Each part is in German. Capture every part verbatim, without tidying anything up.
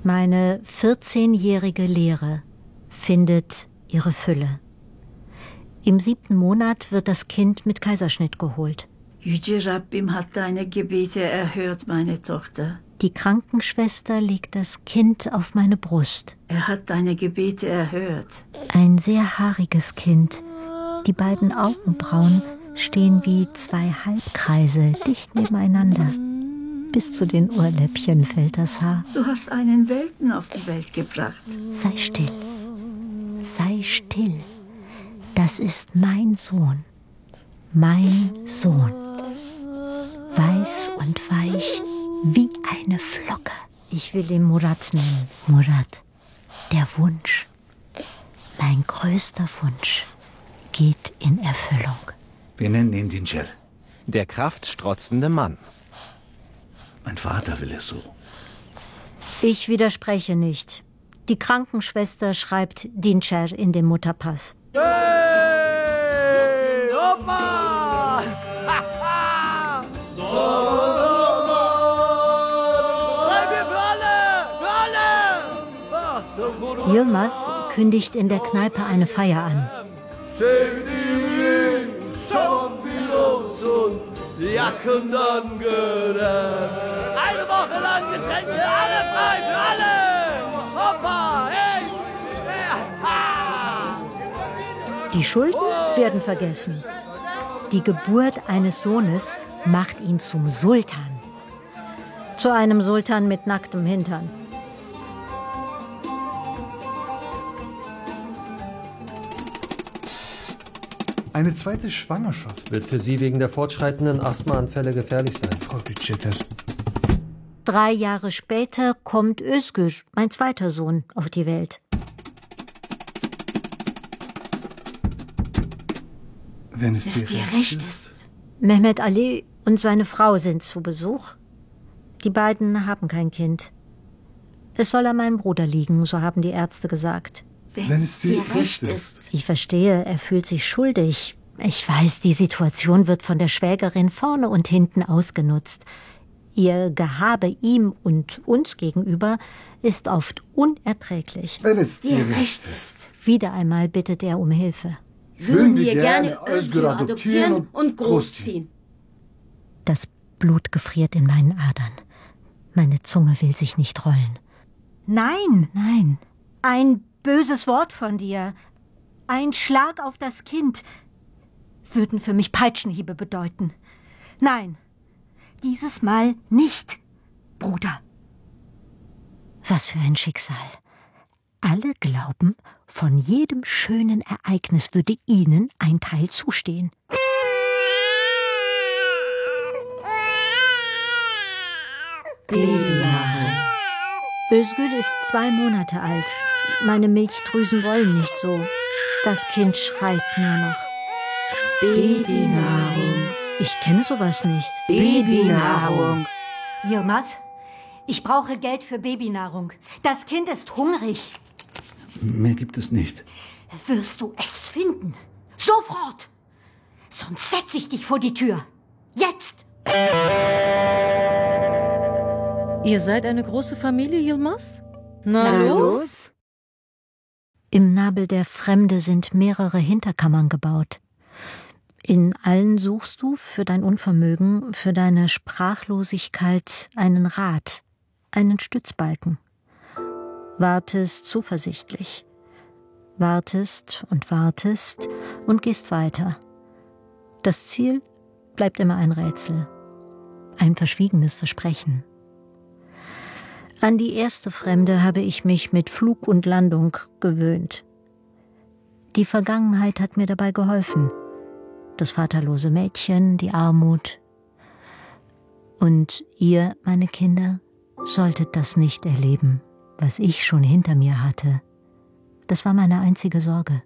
Meine vierzehnjährige Lehre findet ihre Fülle. Im siebten Monat wird das Kind mit Kaiserschnitt geholt. Yüce Rabbim hat deine Gebete erhört, meine Tochter. Die Krankenschwester legt das Kind auf meine Brust. Er hat deine Gebete erhört. Ein sehr haariges Kind. Die beiden Augenbrauen stehen wie zwei Halbkreise dicht nebeneinander. Bis zu den Ohrläppchen fällt das Haar. Du hast einen Welpen auf die Welt gebracht. Sei still. Sei still. Das ist mein Sohn. Mein Sohn. Weiß und weich wie eine Flocke. Ich will ihn Murat nennen. Murat. Der Wunsch. Mein größter Wunsch geht in Erfüllung. Wir nennen ihn Dincer. Der kraftstrotzende Mann. Mein Vater will es so. Ich widerspreche nicht. Die Krankenschwester schreibt Dincer in den Mutterpass. Hey! Opa! Yilmaz kündigt in der Kneipe eine Feier an. Sevdiğimin son bir olsun, yakından gören. Eine Woche lang Getränke, alle frei für alle! Hoppa! Hey! Die Schulden werden vergessen. Die Geburt eines Sohnes macht ihn zum Sultan. Zu einem Sultan mit nacktem Hintern. Eine zweite Schwangerschaft wird für Sie wegen der fortschreitenden Asthmaanfälle gefährlich sein. Frau Bücheter. Drei Jahre später kommt Özgür, mein zweiter Sohn, auf die Welt. Wenn es, es dir recht ist. Mehmet Ali und seine Frau sind zu Besuch. Die beiden haben kein Kind. Es soll an meinem Bruder liegen, so haben die Ärzte gesagt. Wenn es dir recht ist. Ich verstehe, er fühlt sich schuldig. Ich weiß, die Situation wird von der Schwägerin vorne und hinten ausgenutzt. Ihr Gehabe ihm und uns gegenüber ist oft unerträglich. Wenn es dir recht ist. Wieder einmal bittet er um Hilfe. Würden wir gerne Özgür adoptieren und großziehen. Das Blut gefriert in meinen Adern. Meine Zunge will sich nicht rollen. Nein, nein. Ein böses Wort von dir, ein Schlag auf das Kind, würden für mich Peitschenhiebe bedeuten. Nein, dieses Mal nicht, Bruder. Was für ein Schicksal. Alle glauben, von jedem schönen Ereignis würde ihnen ein Teil zustehen. Babynahrung. Özgür ist zwei Monate alt. Meine Milchdrüsen wollen nicht so. Das Kind schreit nur noch. Babynahrung. Ich kenne sowas nicht. Babynahrung. Yilmaz, ich brauche Geld für Babynahrung. Das Kind ist hungrig. Mehr gibt es nicht. Wirst du es finden? Sofort! Sonst setze ich dich vor die Tür. Jetzt! Ihr seid eine große Familie, Yilmaz? Na, Na los? los? Im Nabel der Fremde sind mehrere Hinterkammern gebaut. In allen suchst du für dein Unvermögen, für deine Sprachlosigkeit einen Rat, einen Stützbalken. Wartest zuversichtlich. Wartest und wartest und gehst weiter. Das Ziel bleibt immer ein Rätsel. Ein verschwiegenes Versprechen. An die erste Fremde habe ich mich mit Flug und Landung gewöhnt. Die Vergangenheit hat mir dabei geholfen. Das vaterlose Mädchen, die Armut. Und ihr, meine Kinder, solltet das nicht erleben, was ich schon hinter mir hatte. Das war meine einzige Sorge.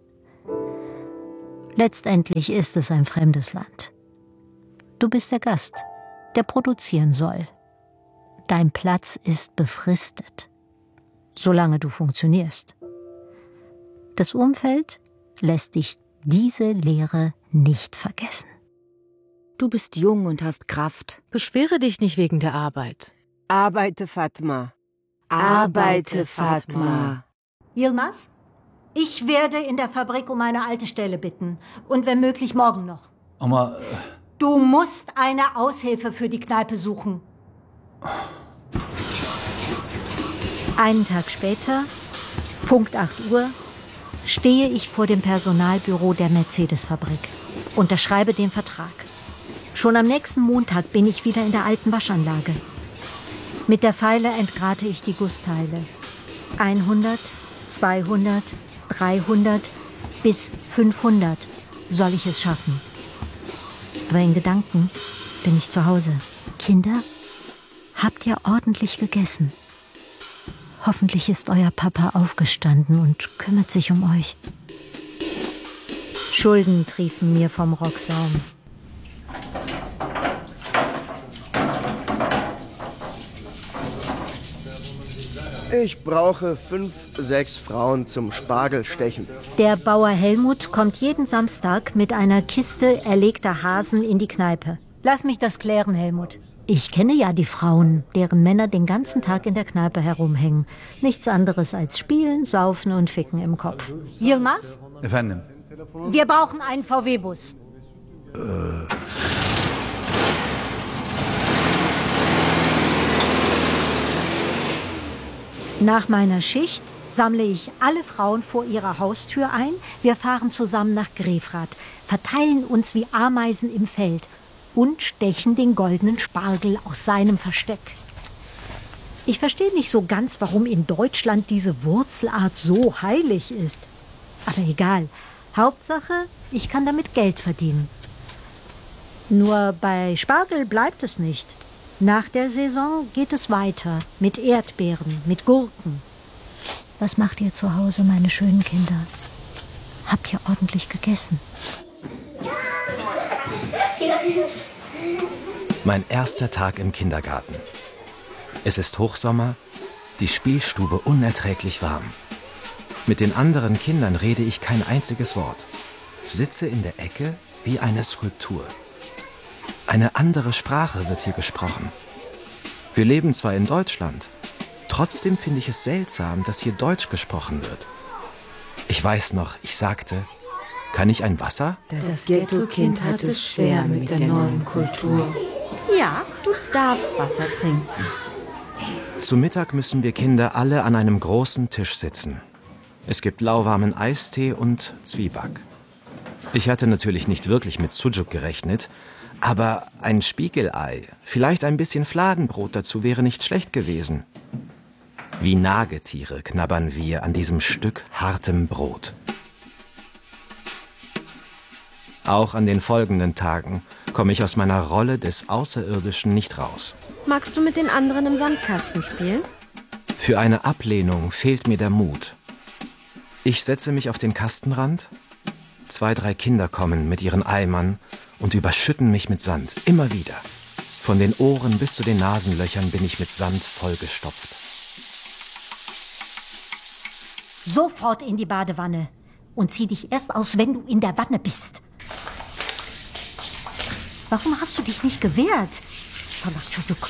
Letztendlich ist es ein fremdes Land. Du bist der Gast, der produzieren soll. Dein Platz ist befristet, solange du funktionierst. Das Umfeld lässt dich diese Lehre nicht vergessen. Du bist jung und hast Kraft. Beschwere dich nicht wegen der Arbeit. Arbeite, Fatma. Arbeite, Fatma. Yilmaz, ich werde in der Fabrik um eine alte Stelle bitten. Und wenn möglich morgen noch. Oma... Äh Du musst eine Aushilfe für die Kneipe suchen. Einen Tag später, Punkt acht Uhr, stehe ich vor dem Personalbüro der Mercedes-Fabrik. Unterschreibe den Vertrag. Schon am nächsten Montag bin ich wieder in der alten Waschanlage. Mit der Feile entgrate ich die Gussteile. hundert, zweihundert, dreihundert bis fünfhundert soll ich es schaffen. Aber in Gedanken bin ich zu Hause. Kinder, habt ihr ordentlich gegessen? Hoffentlich ist euer Papa aufgestanden und kümmert sich um euch. Schulden triefen mir vom Rocksaum. Ich brauche fünf, sechs Frauen zum Spargelstechen. Der Bauer Helmut kommt jeden Samstag mit einer Kiste erlegter Hasen in die Kneipe. Lass mich das klären, Helmut. Ich kenne ja die Frauen, deren Männer den ganzen Tag in der Kneipe herumhängen. Nichts anderes als Spielen, Saufen und Ficken im Kopf. Yilmaz? Efendim. Wir brauchen einen V W-Bus. Äh... Nach meiner Schicht sammle ich alle Frauen vor ihrer Haustür ein. Wir fahren zusammen nach Grefrath, verteilen uns wie Ameisen im Feld und stechen den goldenen Spargel aus seinem Versteck. Ich verstehe nicht so ganz, warum in Deutschland diese Wurzelart so heilig ist. Aber egal. Hauptsache, ich kann damit Geld verdienen. Nur bei Spargel bleibt es nicht. Nach der Saison geht es weiter mit Erdbeeren, mit Gurken. Was macht ihr zu Hause, meine schönen Kinder? Habt ihr ordentlich gegessen? Mein erster Tag im Kindergarten. Es ist Hochsommer, die Spielstube unerträglich warm. Mit den anderen Kindern rede ich kein einziges Wort. Sitze in der Ecke wie eine Skulptur. Eine andere Sprache wird hier gesprochen. Wir leben zwar in Deutschland, trotzdem finde ich es seltsam, dass hier Deutsch gesprochen wird. Ich weiß noch, ich sagte, kann ich ein Wasser? Das Ghetto-Kind hat es schwer mit der neuen Kultur. Ja, du darfst Wasser trinken. Zu Mittag müssen wir Kinder alle an einem großen Tisch sitzen. Es gibt lauwarmen Eistee und Zwieback. Ich hatte natürlich nicht wirklich mit Sujuk gerechnet, aber ein Spiegelei, vielleicht ein bisschen Fladenbrot dazu wäre nicht schlecht gewesen. Wie Nagetiere knabbern wir an diesem Stück hartem Brot. Auch an den folgenden Tagen komme ich aus meiner Rolle des Außerirdischen nicht raus. Magst du mit den anderen im Sandkasten spielen? Für eine Ablehnung fehlt mir der Mut. Ich setze mich auf den Kastenrand. Zwei, drei Kinder kommen mit ihren Eimern und überschütten mich mit Sand, immer wieder. Von den Ohren bis zu den Nasenlöchern bin ich mit Sand vollgestopft. Sofort in die Badewanne und zieh dich erst aus, wenn du in der Wanne bist. Warum hast du dich nicht gewehrt? Salak-Çocuk.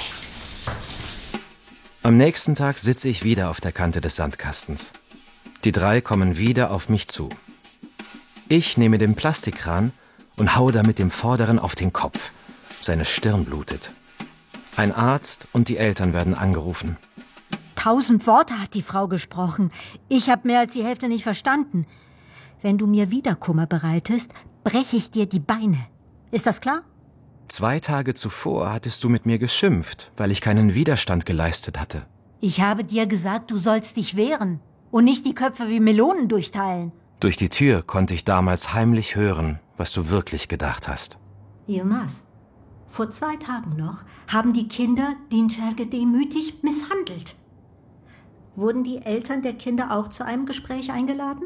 Am nächsten Tag sitze ich wieder auf der Kante des Sandkastens. Die drei kommen wieder auf mich zu. Ich nehme den Plastikkran und haue damit dem Vorderen auf den Kopf. Seine Stirn blutet. Ein Arzt und die Eltern werden angerufen. Tausend Worte hat die Frau gesprochen. Ich habe mehr als die Hälfte nicht verstanden. Wenn du mir wieder Kummer bereitest, breche ich dir die Beine. Ist das klar? Zwei Tage zuvor hattest du mit mir geschimpft, weil ich keinen Widerstand geleistet hatte. Ich habe dir gesagt, du sollst dich wehren und nicht die Köpfe wie Melonen durchteilen. Durch die Tür konnte ich damals heimlich hören, was du wirklich gedacht hast. Yilmaz, vor zwei Tagen noch haben die Kinder Dinçer demütig misshandelt. Wurden die Eltern der Kinder auch zu einem Gespräch eingeladen?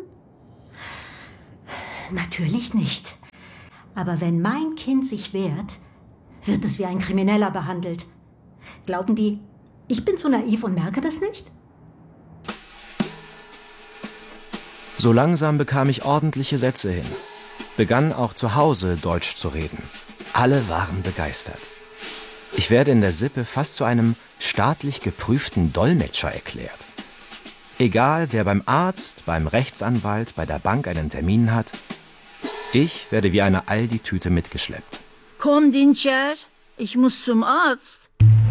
Natürlich nicht. Aber wenn mein Kind sich wehrt, wird es wie ein Krimineller behandelt. Glauben die, ich bin so naiv und merke das nicht? So langsam bekam ich ordentliche Sätze hin. Begann auch zu Hause Deutsch zu reden. Alle waren begeistert. Ich werde in der Sippe fast zu einem staatlich geprüften Dolmetscher erklärt. Egal, wer beim Arzt, beim Rechtsanwalt, bei der Bank einen Termin hat, ich werde wie eine Aldi-Tüte mitgeschleppt. Komm, Dinçer, ich muss zum Arzt.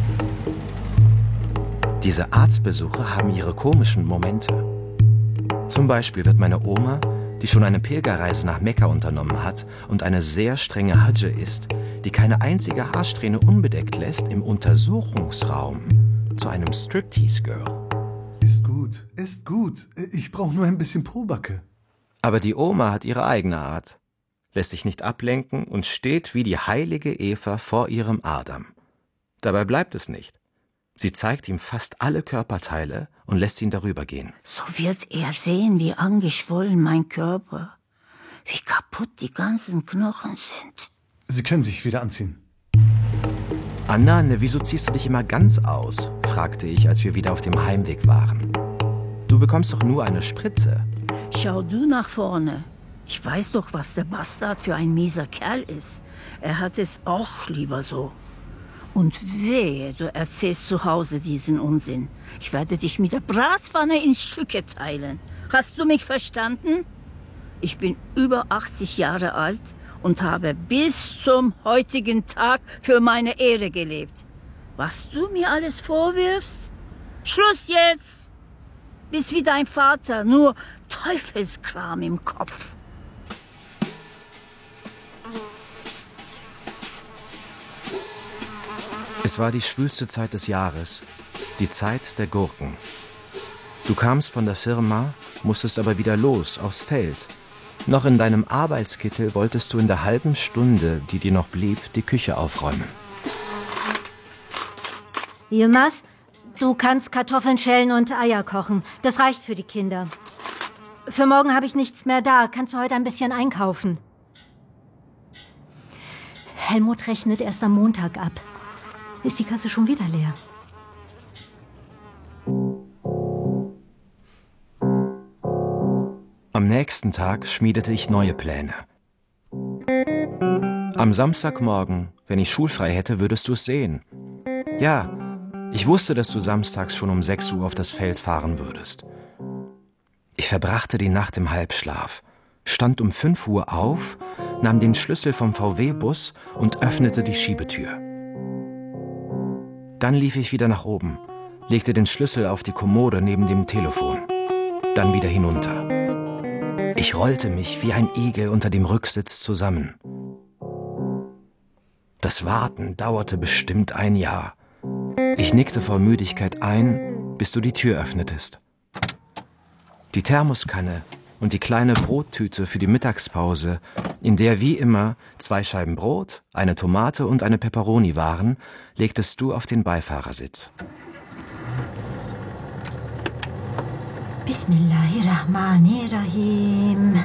Diese Arztbesuche haben ihre komischen Momente. Zum Beispiel wird meine Oma, die schon eine Pilgerreise nach Mekka unternommen hat und eine sehr strenge Hadje ist, die keine einzige Haarsträhne unbedeckt lässt, im Untersuchungsraum zu einem Striptease-Girl. Ist gut, ist gut. Ich brauche nur ein bisschen Pobacke. Aber die Oma hat ihre eigene Art, lässt sich nicht ablenken und steht wie die heilige Eva vor ihrem Adam. Dabei bleibt es nicht. Sie zeigt ihm fast alle Körperteile und lässt ihn darüber gehen. So wird er sehen, wie angeschwollen mein Körper, wie kaputt die ganzen Knochen sind. Sie können sich wieder anziehen. Anna, ne, wieso ziehst du dich immer ganz aus? Fragte ich, als wir wieder auf dem Heimweg waren. Du bekommst doch nur eine Spritze. Schau du nach vorne. Ich weiß doch, was der Bastard für ein mieser Kerl ist. Er hat es auch lieber so. Und wehe, du erzählst zu Hause diesen Unsinn. Ich werde dich mit der Bratpfanne in Stücke teilen. Hast du mich verstanden? Ich bin über achtzig Jahre alt und habe bis zum heutigen Tag für meine Ehre gelebt. Was du mir alles vorwirfst? Schluss jetzt! Bist wie dein Vater, nur Teufelskram im Kopf. Es war die schwülste Zeit des Jahres, die Zeit der Gurken. Du kamst von der Firma, musstest aber wieder los aufs Feld. Noch in deinem Arbeitskittel wolltest du in der halben Stunde, die dir noch blieb, die Küche aufräumen. Yilmaz, du kannst Kartoffeln schälen und Eier kochen. Das reicht für die Kinder. Für morgen habe ich nichts mehr da. Kannst du heute ein bisschen einkaufen? Helmut rechnet erst am Montag ab. Ist die Kasse schon wieder leer? Am nächsten Tag schmiedete ich neue Pläne. Am Samstagmorgen, wenn ich schulfrei hätte, würdest du es sehen. Ja, ich wusste, dass du samstags schon um sechs Uhr auf das Feld fahren würdest. Ich verbrachte die Nacht im Halbschlaf, stand um fünf Uhr auf, nahm den Schlüssel vom V W-Bus und öffnete die Schiebetür. Dann lief ich wieder nach oben, legte den Schlüssel auf die Kommode neben dem Telefon, dann wieder hinunter. Ich rollte mich wie ein Igel unter dem Rücksitz zusammen. Das Warten dauerte bestimmt ein Jahr. Ich nickte vor Müdigkeit ein, bis du die Tür öffnetest. Die Thermoskanne und die kleine Brottüte für die Mittagspause, in der wie immer zwei Scheiben Brot, eine Tomate und eine Peperoni waren, legtest du auf den Beifahrersitz. Bismillahirrahmanirrahim.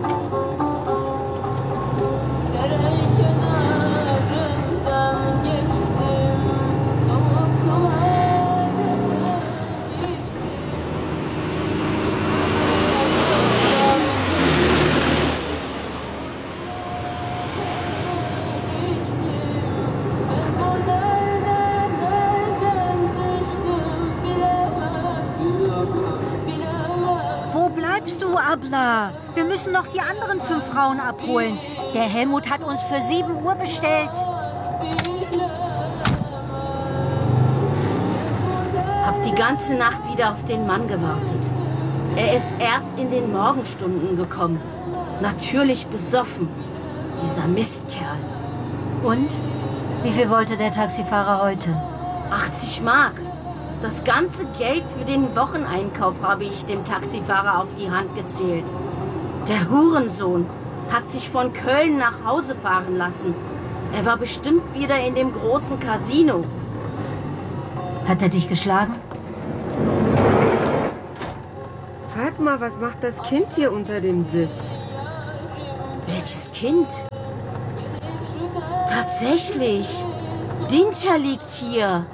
Abla, wir müssen noch die anderen fünf Frauen abholen. Der Helmut hat uns für sieben Uhr bestellt. Hab die ganze Nacht wieder auf den Mann gewartet. Er ist erst in den Morgenstunden gekommen. Natürlich besoffen. Dieser Mistkerl. Und? Wie viel wollte der Taxifahrer heute? achtzig Mark. Das ganze Geld für den Wocheneinkauf habe ich dem Taxifahrer auf die Hand gezählt. Der Hurensohn hat sich von Köln nach Hause fahren lassen. Er war bestimmt wieder in dem großen Casino. Hat er dich geschlagen? Fatma, was macht das Kind hier unter dem Sitz? Welches Kind? Tatsächlich. Dinçer liegt hier.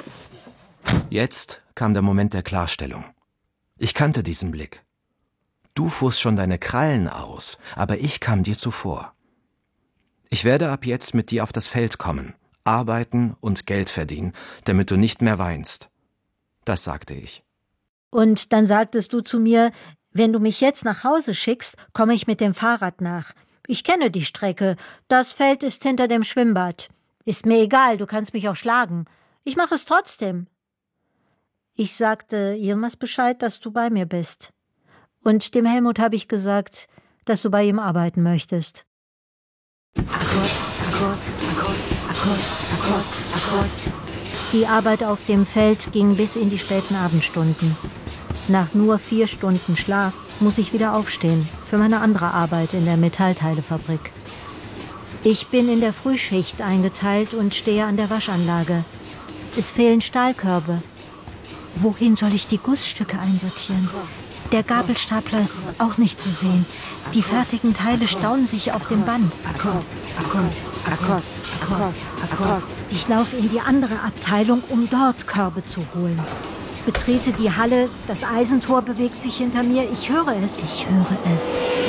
Jetzt kam der Moment der Klarstellung. Ich kannte diesen Blick. Du fuhrst schon deine Krallen aus, aber ich kam dir zuvor. Ich werde ab jetzt mit dir auf das Feld kommen, arbeiten und Geld verdienen, damit du nicht mehr weinst. Das sagte ich. Und dann sagtest du zu mir, wenn du mich jetzt nach Hause schickst, komme ich mit dem Fahrrad nach. Ich kenne die Strecke. Das Feld ist hinter dem Schwimmbad. Ist mir egal, du kannst mich auch schlagen. Ich mache es trotzdem. Ich sagte Yilmaz Bescheid, dass du bei mir bist. Und dem Helmut habe ich gesagt, dass du bei ihm arbeiten möchtest. Akkord, Akkord, Akkord, Akkord, Akkord, Akkord. Die Arbeit auf dem Feld ging bis in die späten Abendstunden. Nach nur vier Stunden Schlaf muss ich wieder aufstehen für meine andere Arbeit in der Metallteilefabrik. Ich bin in der Frühschicht eingeteilt und stehe an der Waschanlage. Es fehlen Stahlkörbe. Wohin soll ich die Gussstücke einsortieren? Der Gabelstapler ist auch nicht zu sehen. Die fertigen Teile stauen sich auf dem Band. Akkord, Akkord, Akkord, Akkord, Akkord. Ich laufe in die andere Abteilung, um dort Körbe zu holen. Betrete die Halle, das Eisentor bewegt sich hinter mir. Ich höre es, ich höre es.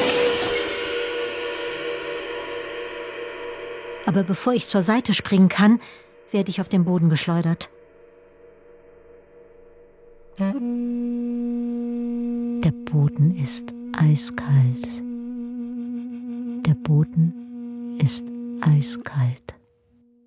Aber bevor ich zur Seite springen kann, werde ich auf den Boden geschleudert. Der Boden ist eiskalt. Der Boden ist eiskalt.